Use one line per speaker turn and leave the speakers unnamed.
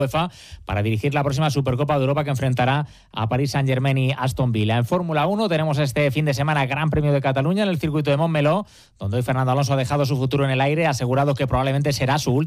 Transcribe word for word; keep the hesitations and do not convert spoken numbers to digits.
UEFA para dirigir la próxima Supercopa de Europa que enfrentará a Paris Saint-Germain y Aston Villa. En Fórmula uno tenemos este fin de semana Gran Premio de Cataluña en el circuito de Montmeló, donde hoy Fernando Alonso ha dejado su futuro en el aire, ha asegurado que probablemente será su último